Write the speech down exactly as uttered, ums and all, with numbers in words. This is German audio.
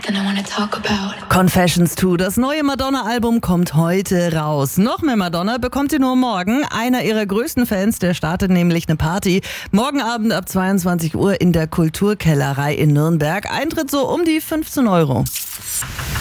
Then I wanna talk about. Confessions zwei, das neue Madonna-Album kommt heute raus. Noch mehr Madonna bekommt ihr nur morgen. Einer ihrer größten Fans, der startet nämlich eine Party. Morgen Abend ab zweiundzwanzig Uhr in der Kulturkellerei in Nürnberg. Eintritt so um die fünfzehn Euro.